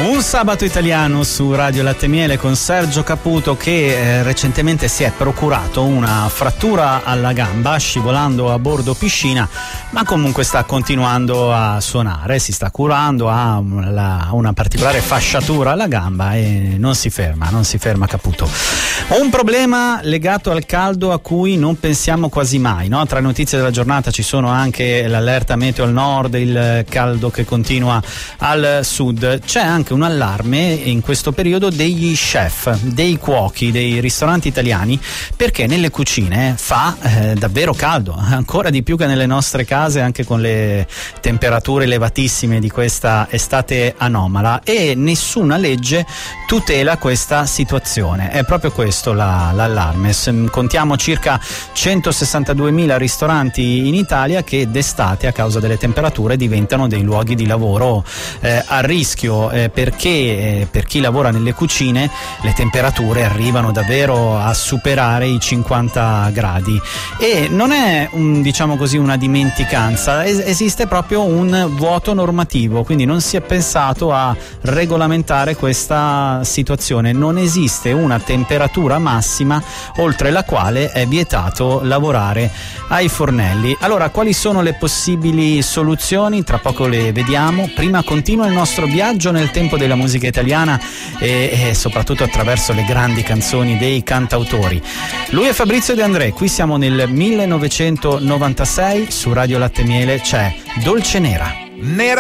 Un sabato italiano su Radio Latte Miele con Sergio Caputo che recentemente si è procurato una frattura alla gamba scivolando a bordo piscina, ma comunque sta continuando a suonare, si sta curando, ha una particolare fasciatura alla gamba e non si ferma Caputo. Un problema legato al caldo a cui non pensiamo quasi mai, no? Tra le notizie della giornata ci sono anche l'allerta meteo al nord, il caldo che continua al sud. C'è anche un allarme in questo periodo degli chef, dei cuochi, dei ristoranti italiani, perché nelle cucine fa davvero caldo, ancora di più che nelle nostre case, anche con le temperature elevatissime di questa estate anomala, e nessuna legge tutela questa situazione. È proprio questo l'allarme. Contiamo circa 162.000 ristoranti in Italia che d'estate, a causa delle temperature, diventano dei luoghi di lavoro a rischio, perché per chi lavora nelle cucine le temperature arrivano davvero a superare i 50 gradi e non è una dimenticanza, esiste proprio un vuoto normativo, quindi non si è pensato a regolamentare questa situazione. Non esiste una temperatura massima oltre la quale è vietato lavorare ai fornelli. Allora, quali sono le possibili soluzioni? Tra poco le vediamo. Prima continua il nostro viaggio nel tempo della musica italiana e soprattutto attraverso le grandi canzoni dei cantautori. Lui è Fabrizio De André, qui siamo nel 1996, su Radio Latte Miele c'è Dolce Nera.